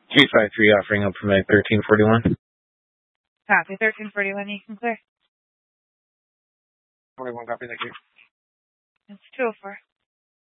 353 offering up from 1341. Copy, 1341, you can clear. 41, copy, thank you. It's 204.